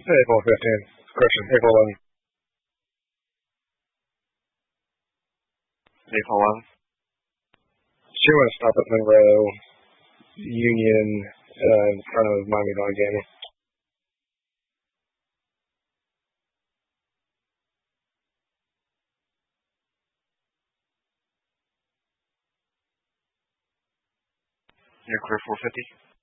April 15th. Correction, April 11th. April 11th. She wants to stop at Monroe Union in front of Miami Valley Gaming. You're clear 450?